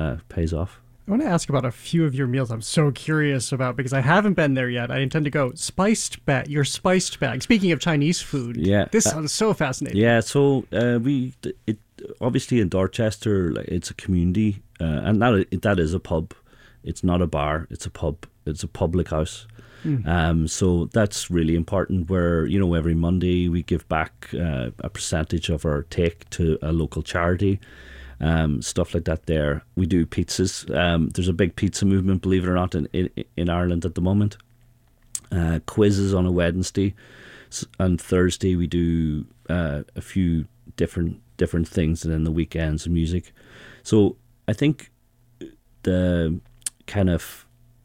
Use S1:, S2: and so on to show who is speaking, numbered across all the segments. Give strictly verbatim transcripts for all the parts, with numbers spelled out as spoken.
S1: uh, pays off.
S2: I want to ask about a few of your meals I'm so curious about because I haven't been there yet. I intend to go. Spiced bag, your spiced bag. Speaking of Chinese food,
S1: yeah,
S2: this
S1: uh,
S2: sounds so fascinating.
S1: Yeah, so uh, we it obviously in Dorchester, like, it's a community, uh, and that that is a pub. It's not a bar. It's a pub. It's a public house. Mm. Um, so that's really important. Where you know every Monday we give back uh, a percentage of our take to a local charity. Um, stuff like that there. We do pizzas. Um, there's a big pizza movement, believe it or not, in, in, in Ireland at the moment. Uh, quizzes on a Wednesday. And Thursday we do uh, a few different different things, and then the weekends music. So I think the kind of,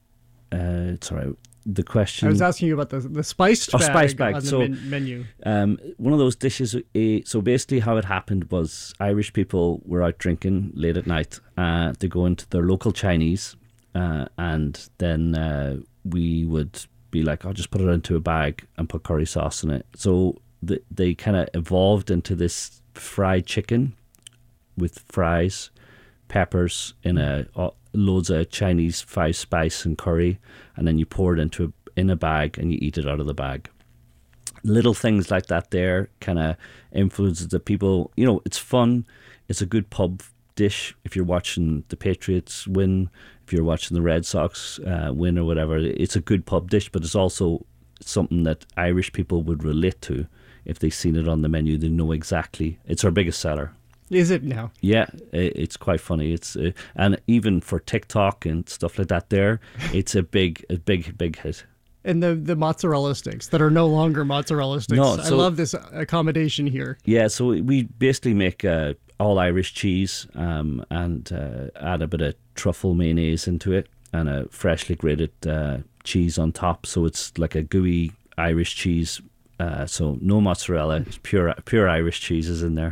S1: uh, sorry, the question...
S2: I was asking you about the the spiced
S1: oh,
S2: bag,
S1: spiced bag.
S2: on the
S1: so,
S2: men- menu.
S1: Um, one of those dishes, uh, so basically how it happened was Irish people were out drinking late at night. Uh, they go into their local Chinese, uh, and then uh, we would be like, I'll just put it into a bag and put curry sauce in it. So the, they kind of evolved into this fried chicken with fries, peppers in a... Uh, loads of Chinese five spice and curry, and then you pour it into a, in a bag and you eat it out of the bag. Little things like that there kind of influences the people. You know, it's fun. It's a good pub dish if you're watching the Patriots win, if you're watching the Red Sox uh, win or whatever. It's a good pub dish, but it's also something that Irish people would relate to. If they've seen it on the menu, they know exactly. It's our biggest seller.
S2: Is it now?
S1: Yeah, it's quite funny. It's uh, and even for TikTok and stuff like that, there, it's a big, a big, big hit.
S2: And the the mozzarella sticks that are no longer mozzarella sticks.
S1: No, so,
S2: I love this accommodation here.
S1: Yeah, so we basically make uh, all Irish cheese um, and uh, add a bit of truffle mayonnaise into it and a freshly grated uh, cheese on top. So it's like a gooey Irish cheese. Uh, so no mozzarella, it's pure pure Irish cheese is in there.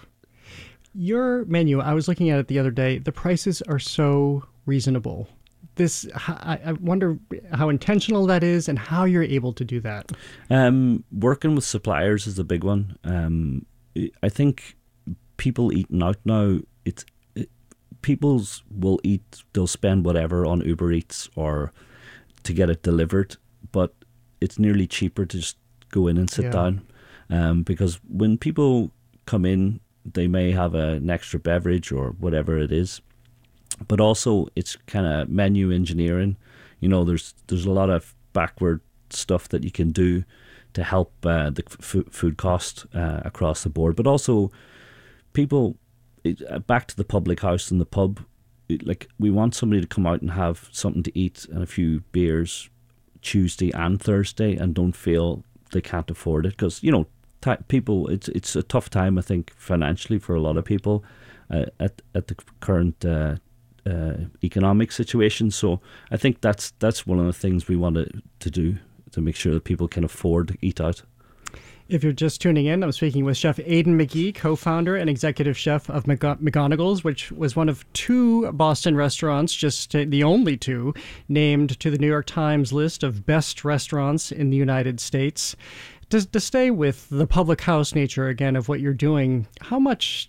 S2: Your menu, I was looking at it the other day. The prices are so reasonable. This, I, I wonder how intentional that is and how you're able to do that.
S1: Um, working with suppliers is the big one. Um, I think people eating out now, it's it, people's will eat, they'll spend whatever on Uber Eats or to get it delivered, but it's nearly cheaper to just go in and sit
S2: yeah.
S1: down. Um, because when people come in, they may have a, an extra beverage or whatever it is, but also it's kind of menu engineering. You know, there's there's a lot of backward stuff that you can do to help uh, the f- food cost uh, across the board. But also, people it, uh, back to the public house and the pub. It, like we want somebody to come out and have something to eat and a few beers Tuesday and Thursday, and don't feel they can't afford it because you know. People, it's it's a tough time, I think, financially for a lot of people uh, at at the current uh, uh, economic situation. So I think that's that's one of the things we want to, to do to make sure that people can afford to eat out.
S2: If you're just tuning in, I'm speaking with Chef Aidan McGee, co-founder and executive chef of McG- McGonagall's, which was one of two Boston restaurants, just the only two, named to the New York Times list of best restaurants in the United States. To, to stay with the public house nature again of what you're doing, how much,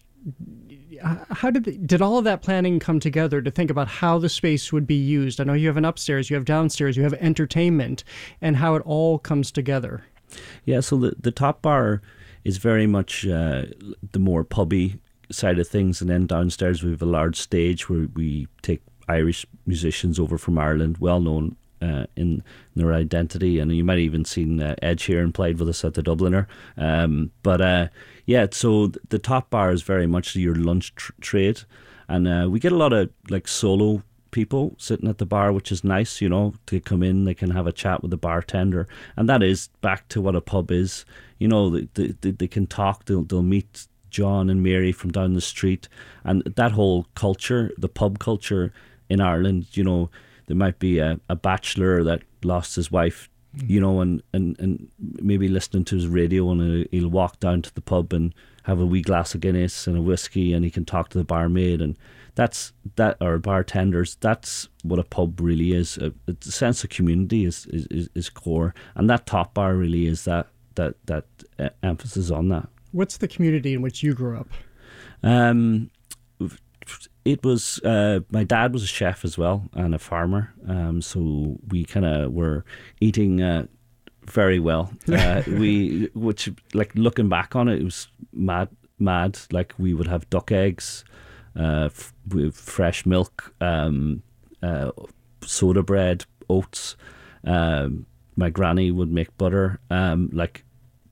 S2: how did the, did all of that planning come together to think about how the space would be used? I know you have an upstairs, you have downstairs, you have entertainment, and how it all comes together.
S1: Yeah, so the, the top bar is very much uh, the more pubby side of things, and then downstairs we have a large stage where we take Irish musicians over from Ireland, well known Uh, in their identity, and you might have even seen uh, Ed Sheeran played with us at the Dubliner. Um, but uh, yeah, so th- the top bar is very much your lunch tr- trade, and uh, we get a lot of like solo people sitting at the bar, which is nice. You know, to come in, they can have a chat with the bartender, and that is back to what a pub is. You know, they they, they can talk. They'll they'll meet John and Mary from down the street, and that whole culture, the pub culture in Ireland. You know. There might be a, a bachelor that lost his wife, you know, and, and, and maybe listening to his radio, and he'll walk down to the pub and have a wee glass of Guinness and a whiskey, and he can talk to the barmaid, and that's that, or bartenders. That's what a pub really is. A, a sense of community is, is, is core, and that top bar really is that that that uh, emphasis on that.
S2: What's the community in which you grew up?
S1: Um. it was uh, my dad was a chef as well and a farmer, um, so we kind of were eating uh, very well. Uh, we, which like looking back on it, it was mad, mad. Like we would have duck eggs, uh, f- with fresh milk, um, uh, soda bread, oats. Um, my granny would make butter. Um, like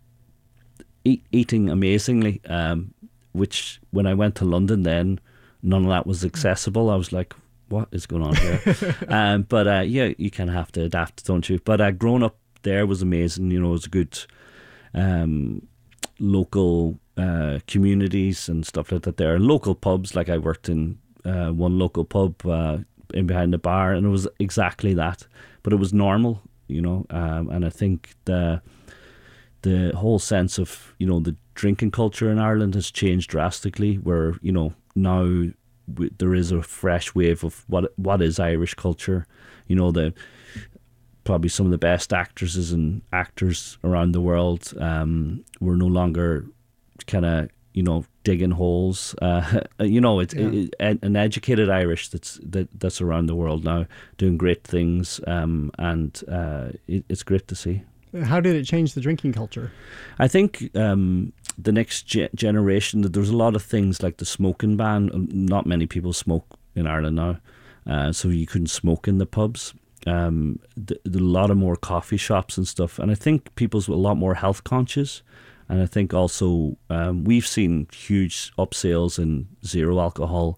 S1: eat, eating amazingly. Um, which when I went to London, then none of that was accessible. I was like, what is going on here? um, but uh, yeah, you kind of have to adapt, don't you? But uh, growing up there was amazing. You know, it was a good um, local uh, communities and stuff like that there. And local pubs, like I worked in uh, one local pub uh, in behind the bar, and it was exactly that. But it was normal, you know, um, and I think the the whole sense of, you know, the drinking culture in Ireland has changed drastically, where, you know, now w- there is a fresh wave of what what is Irish culture. You know, the probably some of the best actresses and actors around the world. Um, we're no longer kind of, you know, digging holes. Uh, you know, it's
S2: Yeah.
S1: it, it, an educated Irish that's that, that's around the world now, doing great things, um, and uh, it, it's great to see.
S2: How did it change the drinking culture?
S1: I think um, the next ge- generation, that there's a lot of things like the smoking ban. Not many people smoke in Ireland now, uh, so you couldn't smoke in the pubs. Um, th- a lot of more coffee shops and stuff, and I think people's a lot more health conscious. And I think also um, we've seen huge upsales in zero alcohol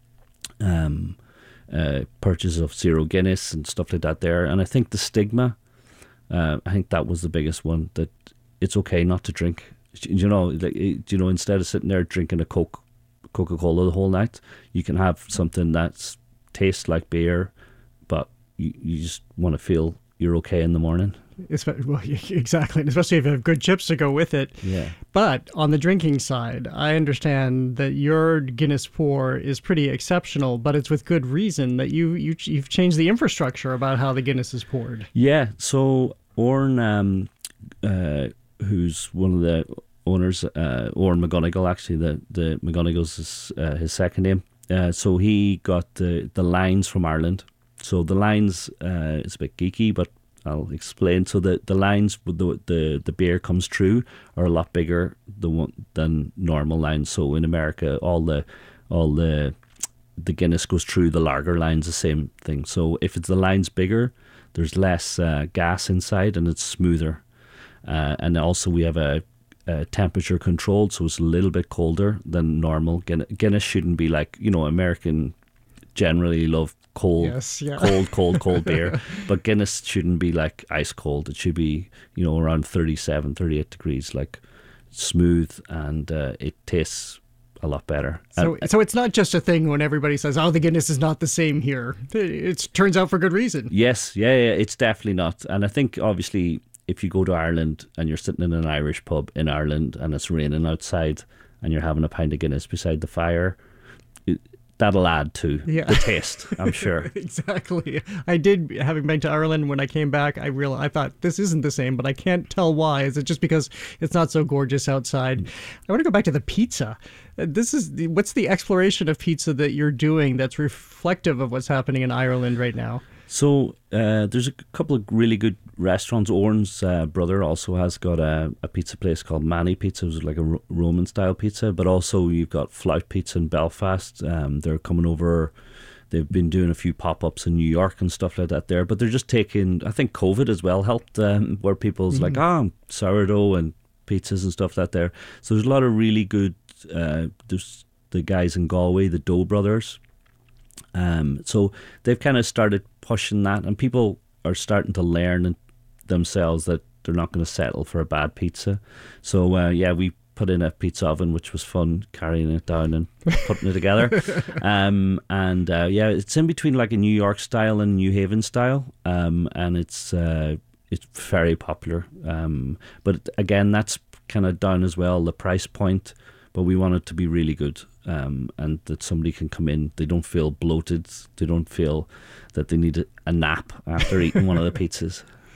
S1: um, uh, purchase of zero Guinness and stuff like that there. And I think the stigma, uh, I think that was the biggest one, that it's okay not to drink. You know, like, you know, instead of sitting there drinking a Coke, Coca-Cola the whole night, you can have something that tastes like beer, but you, you just want to feel you're okay in the morning.
S2: Espe- Well, exactly, and especially if you have good chips to go with it.
S1: Yeah.
S2: But on the drinking side, I understand that your Guinness pour is pretty exceptional, but it's with good reason that you, you, you've changed the infrastructure about how the Guinness is poured.
S1: Yeah, so Oren, um, uh, who's one of the owners, uh, Oren McGonigal, actually, the, the McGonigal's is uh, his second name. Uh, so he got the, the lines from Ireland. So the lines, uh, it's a bit geeky, but I'll explain. So the, the lines with the, the the beer comes through are a lot bigger the one, than normal lines. So in America, all the all the the Guinness goes through the lager lines, the same thing. So if it's the lines bigger, there's less uh, gas inside and it's smoother. Uh, and also we have a, a temperature controlled, so it's a little bit colder than normal. Guinness, Guinness shouldn't be like, you know, American generally love cold,
S2: Yes, yeah.
S1: cold, cold, cold beer. But Guinness shouldn't be like ice cold. It should be, you know, around thirty-seven, thirty-eight degrees, like smooth, and uh, it tastes a lot better.
S2: So,
S1: And-
S2: so it's not just a thing when everybody says, "Oh, the Guinness is not the same here." It, it turns out for good reason.
S1: Yes, yeah, yeah, it's definitely not. And I think obviously if you go to Ireland and you're sitting in an Irish pub in Ireland and it's raining outside and you're having a pint of Guinness beside the fire, it, that'll add to
S2: Yeah.
S1: the taste, I'm sure.
S2: Exactly. I did, having been to Ireland, when I came back, I realized, I thought this isn't the same, but I can't tell why. Is it just because it's not so gorgeous outside? I want to go back to the pizza. Uh, This is the, what's the exploration of pizza that you're doing that's reflective of what's happening in Ireland right now?
S1: So uh, there's a couple of really good restaurants. Oren's uh, brother also has got a, a pizza place called Manny Pizza, which is like a Ro- Roman style pizza. But also you've got Flout Pizza in Belfast. Um, they're coming over. They've been doing a few pop-ups in New York and stuff like that there. But they're just taking, I think COVID as well helped, um, where people's like, ah, sourdough and pizzas and stuff like that there. So there's a lot of really good, uh, there's the guys in Galway, the Doe Brothers. Um, so they've kind of started pushing that, and people are starting to learn themselves that they're not going to settle for a bad pizza. So uh, yeah, we put in a pizza oven, which was fun, carrying it down and putting it together. Um, and uh, yeah, it's in between like a New York style and New Haven style, um, and it's uh, it's very popular. Um, but again, that's kind of down as well, the price point. But we want it to be really good, um, and that somebody can come in. They don't feel bloated. They don't feel that they need a, a nap after eating one of the pizzas.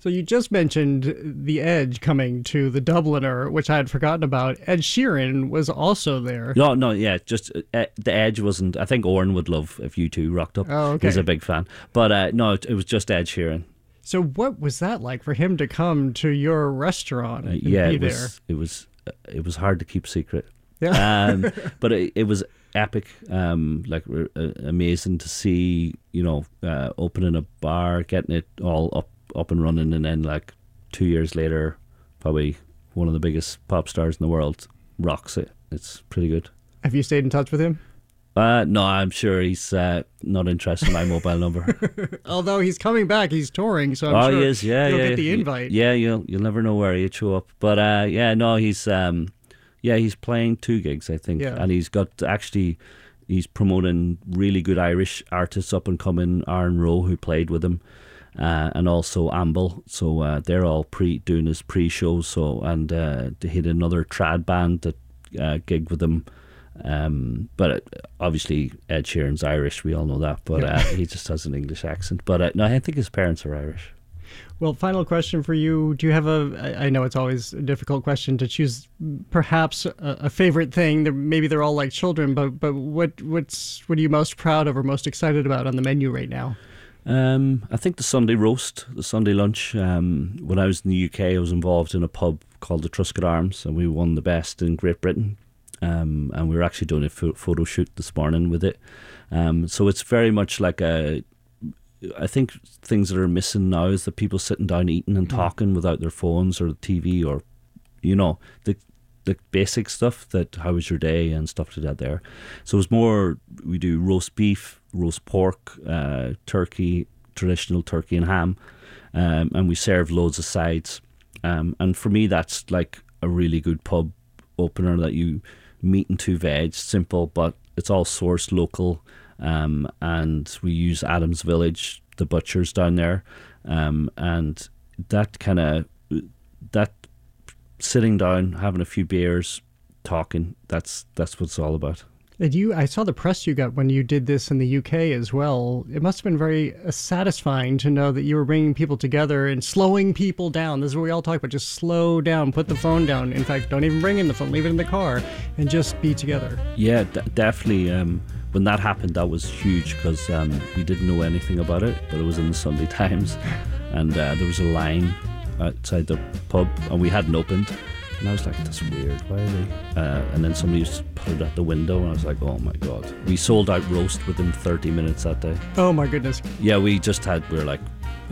S2: So you just mentioned The Edge coming to the Dubliner, which I had forgotten about. Ed Sheeran was also there.
S1: No, no, yeah, just uh, The Edge wasn't. I think Oren would love if U two rocked up.
S2: Oh, okay.
S1: He's a big fan. But uh, no, it, it was just Ed Sheeran.
S2: So what was that like for him to come to your restaurant
S1: Uh,
S2: and
S1: yeah,
S2: be
S1: it
S2: there?
S1: was, it was uh, it was hard to keep secret.
S2: Yeah.
S1: um, but it, it was epic, um, like uh, amazing to see, you know, uh, opening a bar, getting it all up, up and running, and then like two years later, probably one of the biggest pop stars in the world rocks it. It's pretty good.
S2: Have you stayed in touch with him?
S1: Uh, no, I'm sure he's uh, not interested in my mobile number.
S2: Although he's coming back, he's touring, so I'm
S1: oh,
S2: sure
S1: he is, yeah,
S2: you'll
S1: yeah.
S2: get the invite.
S1: Yeah, you'll you'll never know where he'd show up. But uh, yeah, no, he's um, yeah, he's playing two gigs, I think,
S2: Yeah.
S1: and he's got actually he's promoting really good Irish artists up and coming. Aaron Rowe, who played with him, uh, and also Amble. So uh, they're all pre doing his pre-shows. So and uh, they had another trad band that uh, gigged with him. Um, but uh, obviously Ed Sheeran's Irish, we all know that, but uh, he just has an English accent. But uh, no, I think his parents are Irish.
S2: Well, final question for you. Do you have a, I I know it's always a difficult question to choose perhaps a, a favorite thing. They're, maybe they're all like children, but but what what's what are you most proud of or most excited about on the menu right now?
S1: Um, I think the Sunday roast, the Sunday lunch. Um, when I was in the U K, I was involved in a pub called the Truscott Arms, and we won the best in Great Britain. Um, and we were actually doing a pho- photo shoot this morning with it. Um, so it's very much like a. I think things that are missing now is the people sitting down eating and talking without their phones or the T V or, you know, the the basic stuff that how was your day and stuff like that there. So it's more, we do roast beef, roast pork, uh, turkey, traditional turkey and ham, um, and we serve loads of sides. Um, and for me, that's like a really good pub opener that you meat and two veg, simple, but it's all sourced local. Um, and we use Adams Village, the butchers down there, um, and that kind of that sitting down, having a few beers, talking. That's that's what it's all about.
S2: And you, I saw the press you got when you did this in the U K as well. It must have been very uh, satisfying to know that you were bringing people together and slowing people down. This is what we all talk about. Just slow down, put the phone down. In fact, don't even bring in the phone, leave it in the car, and just be together.
S1: Yeah, d- definitely. Um, when that happened, that was huge because um, we didn't know anything about it, but it was in the Sunday Times, and uh, there was a line outside the pub, and we hadn't opened. And I was like, that's weird, why are they? Uh, and then somebody just put it at the window, and I was like, oh my God. We sold out roast within thirty minutes that day.
S2: Oh my goodness.
S1: Yeah, we just had, we were like,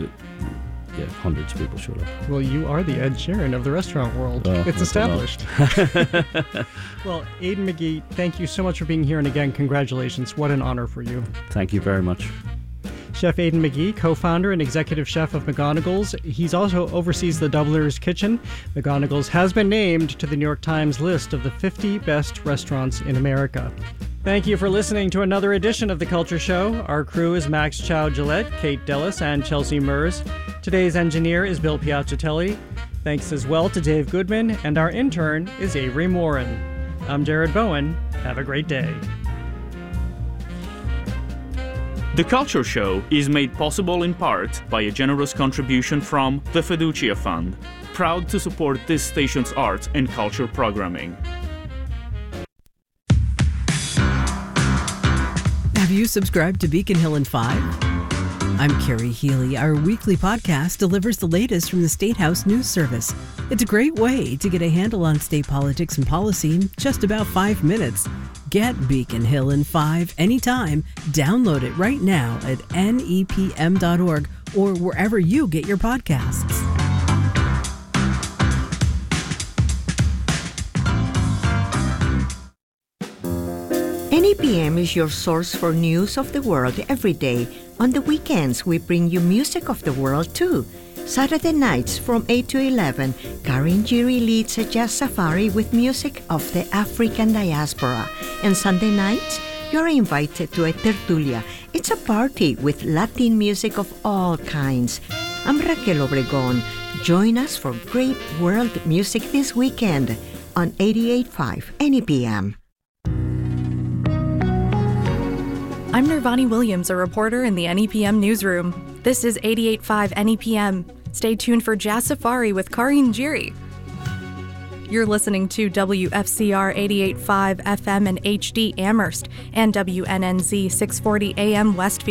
S1: yeah, hundreds of people showed up.
S2: Well, you are the Ed Sheeran of the restaurant world.
S1: Oh,
S2: it's established. Well, Aidan McGee, thank you so much for being here, and again, congratulations. What an honor for you.
S1: Thank you very much.
S2: Chef Aidan McGee, co-founder and executive chef of McGonagall's. He's also oversees the Dubliner's Kitchen. McGonagall's has been named to the New York Times list of the fifty best restaurants in America. Thank you for listening to another edition of The Culture Show. Our crew is Max Chow-Gillette, Kate Dellis, and Chelsea Mers. Today's engineer is Bill Piacciatelli. Thanks as well to Dave Goodman, and our intern is Avery Morin. I'm Jared Bowen. Have a great day.
S3: The Culture Show is made possible in part by a generous contribution from the Fiducia Fund, proud to support this station's arts and culture programming.
S4: Have you subscribed to Beacon Hill and Five? I'm Carrie Healy. Our weekly podcast delivers the latest from the State House News Service. It's a great way to get a handle on state politics and policy in just about five minutes. Get Beacon Hill and Five anytime. Download it right now at N E P M dot org or wherever you get your podcasts.
S5: N E P M is your source for news of the world every day. On the weekends, we bring you music of the world too. Saturday nights from eight to eleven, Karin Giri leads a jazz safari with music of the African diaspora. And Sunday nights, you're invited to a tertulia. It's a party with Latin music of all kinds. I'm Raquel Obregón. Join us for great world music this weekend on eighty-eight point five N E P M.
S6: I'm Nirvani Williams, a reporter in the N E P M newsroom. This is eighty-eight point five N E P M. Stay tuned for Jazz Safari with Karine Jiri. You're listening to W F C R eighty-eight point five F M and H D Amherst and W N N Z six forty A M Westfield.